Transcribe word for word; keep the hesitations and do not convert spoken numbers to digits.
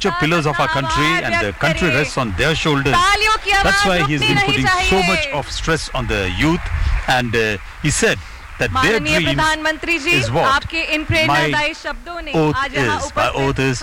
future pillars of our country, and the country rests on their shoulders. That's why he's been putting so much of stress on the youth, and uh, he said that their dreams is what my oath is. My oath is